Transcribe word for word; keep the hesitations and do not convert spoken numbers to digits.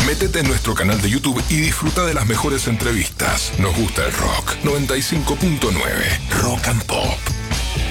Métete en nuestro canal de YouTube y disfruta de las mejores entrevistas. Nos gusta el rock. noventa y cinco punto nueve Rock and Pop.